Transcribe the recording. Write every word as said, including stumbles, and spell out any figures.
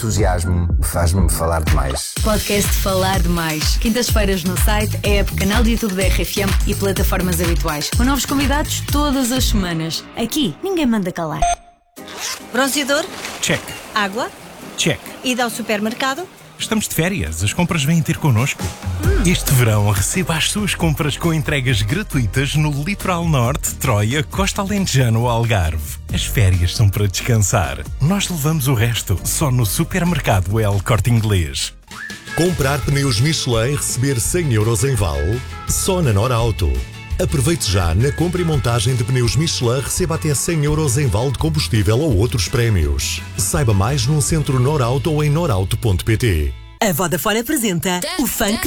entusiasmo faz-me falar demais. Podcast Falar Demais. Quintas-feiras no site, app, canal de YouTube da R F M e plataformas habituais. Com novos convidados todas as semanas. Aqui, ninguém manda calar. Bronzeador? Check. Água? Check. Ida ao supermercado? Estamos de férias, as compras vêm ter connosco. Hum. Este verão receba as suas compras com entregas gratuitas no Litoral Norte, Troia, Costa Alentejana ou Algarve. As férias são para descansar. Nós levamos o resto, só no Supermercado El Corte Inglês. Comprar pneus Michelin e receber cem euros em vale? Só na Norauto. Aproveite já, na compra e montagem de pneus Michelin, receba até cem euros em vale de combustível ou outros prémios. Saiba mais num centro Norauto ou em norauto ponto pt. A Vodafone apresenta o Funk